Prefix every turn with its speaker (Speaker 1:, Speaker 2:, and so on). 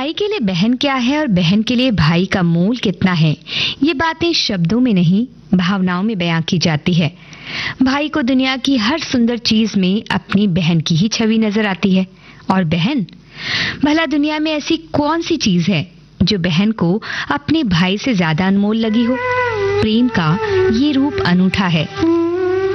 Speaker 1: भाई के लिए बहन क्या है और बहन के लिए भाई का मोल कितना है, ये बातें शब्दों में नहीं, भावनाओं में बयां की जाती है। भाई को दुनिया की हर सुंदर चीज में अपनी बहन की ही छवि नजर आती है। और बहन, भला दुनिया में ऐसी कौन सी चीज है जो बहन को अपने भाई से ज्यादा अनमोल लगी हो? प्रेम का ये रूप अनूठा है।